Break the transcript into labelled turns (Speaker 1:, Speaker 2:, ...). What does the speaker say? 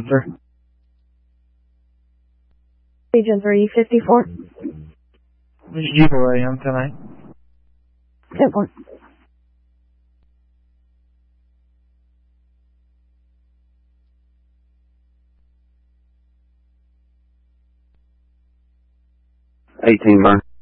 Speaker 1: Sir.
Speaker 2: Agent 354.
Speaker 1: Which giveaway on tonight?
Speaker 2: 10-4.
Speaker 3: $18.